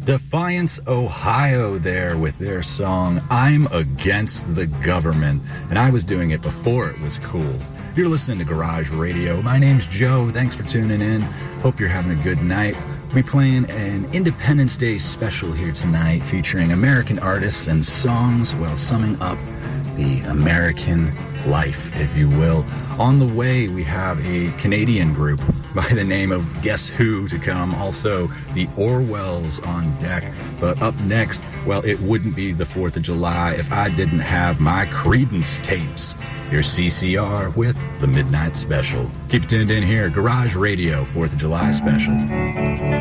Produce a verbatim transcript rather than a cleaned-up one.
Defiance, Ohio there with their song, I'm Against the Government. And I was doing it before it was cool. You're listening to Garage Radio. My name's Joe. Thanks for tuning in. Hope you're having a good night. We'll be playing an Independence Day special here tonight featuring American artists and songs while summing up the American life, if you will. On the way, we have a Canadian group by the name of Guess Who to come. Also, the Orwells on deck. But up next, well, it wouldn't be the fourth of July if I didn't have my Creedence tapes. Here's C C R with the Midnight Special. Keep it tuned in here, Garage Radio, fourth of July special.